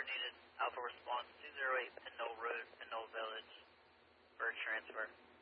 Order needed. Alpha response 208 Pinole Road, Pinole Village for a transfer.